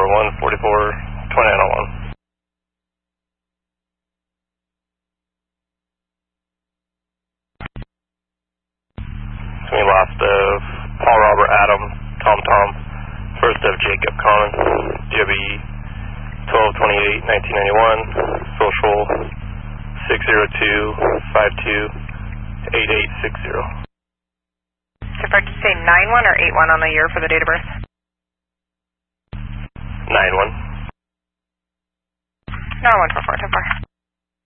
144-2901. So we lost Paul Robert Adam, Tom Tom, first of Jacob Common, DOB 12/28/1991, social 602-52-8860. So far, did you say 9-1 or 8-1 on the year for the date of birth? 9-1. No, 144, so far.